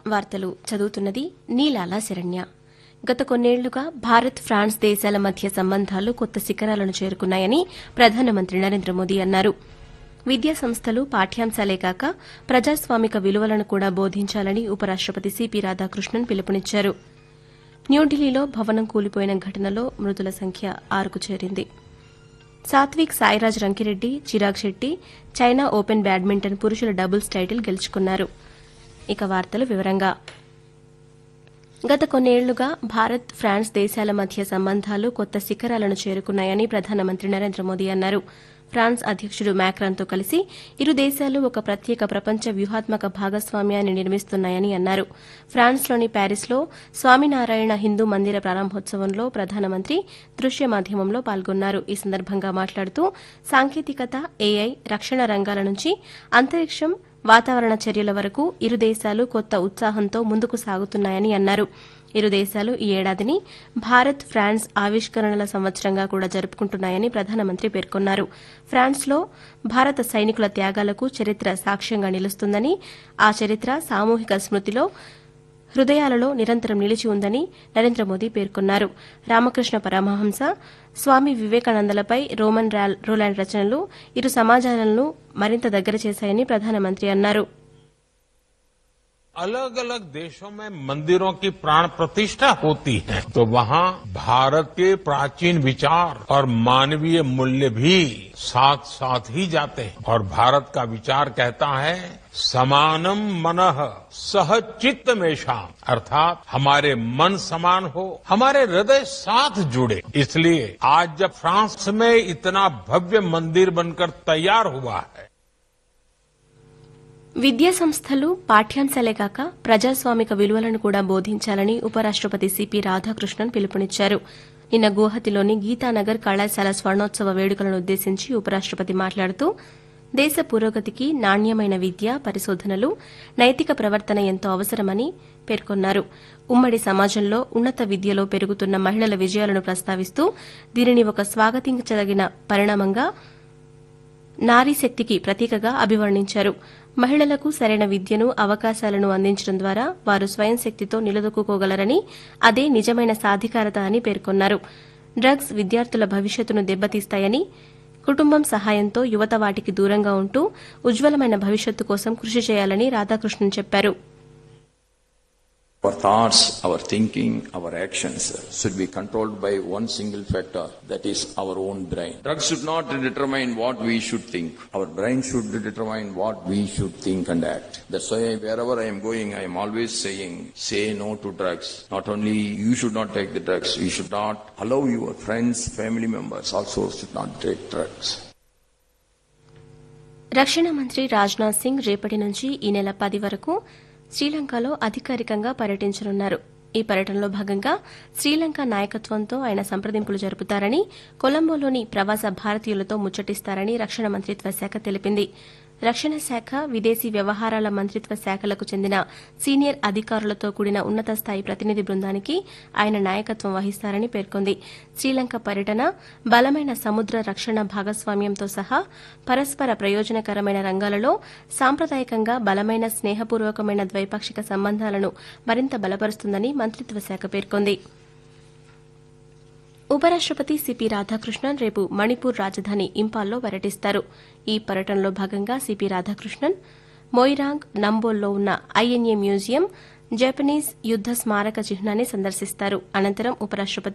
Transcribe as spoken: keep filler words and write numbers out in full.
వార్తలు చదువుతున్నది నీలాల శరణ్య. గత కొన్నేళ్లుగా భారత్ ఫ్రాన్స్ దేశాల మధ్య సంబంధాలు కొత్త శిఖరాలను చేరుకున్నాయని ప్రధానమంత్రి నరేంద్ర మోదీ అన్నారు. విద్యా సంస్థలు పాఠ్యాంశాలే కాక ప్రజాస్వామిక విలువలను కూడా బోధించాలని ఉపరాష్టపతి సిపి రాధాకృష్ణన్ పిలుపునిచ్చారు. న్యూఢిల్లీలో భవనం కూలిపోయిన ఘటనలో మృతుల సంఖ్య ఆరుకు చేరింది. Satvik Sairaj Rankireddy, Chirag Shetty China open badminton పురుషుల డబుల్స్ టైటిల్ గెలుచుకున్నారు. ఇక వార్తలు వివరంగా గత కొన్నేళ్లుగా భారత్ ఫ్రాన్స్ దేశాల మధ్య సంబంధాలు కొత్త శిఖరాలను చేరుకున్నాయని ప్రధానమంత్రి నరేంద్ర మోదీ అన్నారు. ఫ్రాన్స్ అధ్యకుడు మ్యాక్రాన్తో కలిసి ఇరు దేశాలు ఒక ప్రత్యేక ప్రపంచ వ్యూహాత్మక భాగస్వామ్యాన్ని నిర్మిస్తున్నాయని అన్నారు. ఫ్రాన్స్లోని ప్యారిస్లో స్వామినారాయణ హిందూ మందిర ప్రారంభోత్సవంలో ప్రధానమంత్రి దృశ్య మాధ్యమంలో పాల్గొన్నారు. ఈ సందర్భంగా మాట్లాడుతూ సాంకేతికత, ఏఐ, రక్షణ రంగాల నుంచి అంతరిక్షం, వాతావరణ చర్యల వరకు ఇరు దేశాలు కొత్త ఉత్సాహంతో ముందుకు సాగుతున్నాయని అన్నారు. ఇరు దేశాలు ఈ ఏడాదిని భారత్ ఫ్రాన్స్ ఆవిష్కరణల సంవత్సరంగా కూడా జరుపుకుంటున్నాయని ప్రధానమంత్రి పేర్కొన్నారు. ఫ్రాన్స్లో భారత సైనికుల త్యాగాలకు చరిత్ర సాక్ష్యంగా నిలుస్తుందని, ఆ చరిత్ర సామూహిక స్మృతిలో, హృదయాలలో నిరంతరం నిలిచి ఉందని నరేంద్ర మోదీ పేర్కొన్నారు. రామకృష్ణ పరమహంస, స్వామి వివేకానందలపై రోమన్ రోలాండ్ రచనలు ఇరు సమాజాలను మరింత దగ్గర చేశాయని ప్రధానమంత్రి అన్నారు. अलग अलग देशों में मंदिरों की प्राण प्रतिष्ठा होती है तो वहाँ भारत के प्राचीन विचार और मानवीय मूल्य भी साथ साथ ही जाते हैं. और भारत का विचार कहता है समानम मनः सह चित्त मेषाम, अर्थात हमारे मन समान हो, हमारे हृदय साथ जुड़े. इसलिए आज जब फ्रांस में इतना भव्य मंदिर बनकर तैयार हुआ है. విద్యా సంస్థలు పాఠ్యాంశాలే కాక ప్రజాస్వామిక విలువలను కూడా బోధించాలని ఉపరాష్టపతి సిపి రాధాకృష్ణన్ పిలుపునిచ్చారు. నిన్న గువాహతిలోని గీతానగర్ కళాశాల స్వర్ణోత్సవ వేడుకలను ఉద్దేశించి ఉపరాష్టపతి మాట్లాడుతూ దేశ పురోగతికి నాణ్యమైన విద్య, పరిశోధనలు, నైతిక ప్రవర్తన ఎంతో అవసరమని పేర్కొన్నారు. ఉమ్మడి సమాజంలో ఉన్నత విద్యలో పెరుగుతున్న మహిళల విజయాలను ప్రస్తావిస్తూ దీనిని ఒక స్వాగతించదగిన పరిణామంగా, నారీశక్తికి ప్రతీకగా అభివర్ణించారు. మహిళలకు సరైన విద్యను, అవకాశాలను అందించడం ద్వారా వారు స్వయం శక్తితో నిలదొక్కుకోగలరని, అదే నిజమైన సాధికారత అని పేర్కొన్నారు. డ్రగ్స్ విద్యార్థుల భవిష్యత్తును దెబ్బతీస్తాయని, కుటుంబం సహాయంతో యువత వాటికి దూరంగా ఉంటూ ఉజ్వలమైన భవిష్యత్తు కోసం కృషి చేయాలని రాధాకృష్ణన్ చెప్పారు. Our thoughts, our thinking, our actions should be controlled by one single factor, that is our own brain. Drugs should not determine what we should think. Our brain should determine what we should think and act. That's why wherever I am going, I am always saying, say no to drugs. Not only you should not take the drugs, you should not allow your friends, family members also should not take drugs. రక్షణ మంత్రి రాజ్నాథ్ సింగ్ రేపటి నుంచి ఈ నెల పది వరకు శ్రీలంకలో అధికారికంగా పర్యటించనున్నారు. ఈ పర్యటనలో భాగంగా శ్రీలంక నాయకత్వంతో ఆయన సంప్రదింపులు జరుపుతారని, కొలంబోలోని ప్రవాస భారతీయులతో ముచ్చటిస్తారని రక్షణ మంత్రిత్వ శాఖ తెలిపింది. రక్షణ శాఖ, విదేశీ వ్యవహారాల మంత్రిత్వ శాఖలకు చెందిన సీనియర్ అధికారులతో కూడిన ఉన్నత స్థాయి ప్రతినిధి బృందానికి ఆయన నాయకత్వం వహిస్తారని పేర్కొంది. శ్రీలంక పర్యటన బలమైన సముద్ర రక్షణ భాగస్వామ్యంతో సహా పరస్పర ప్రయోజనకరమైన రంగాలలో సాంప్రదాయకంగా బలమైన స్నేహపూర్వకమైన ద్వైపాక్షిక సంబంధాలను మరింత బలపరుస్తుందని మంత్రిత్వ శాఖ పేర్కొంది. ఉపరాష్టపతి సిపి రాధాకృష్ణన్ రేపు మణిపూర్ రాజధాని ఇంపాల్లో పర్యటిస్తారు. ఈ పర్యటనలో భాగంగా సిపి రాధాకృష్ణన్ మొయిరాంగ్, నంబోల్లో ఉన్న ఐఎన్ఏ మ్యూజియం, జపనీస్ యుద్ద స్మారక చిహ్నాన్ని సందర్శిస్తారు. అనంతరం ఉపరాష్టపతి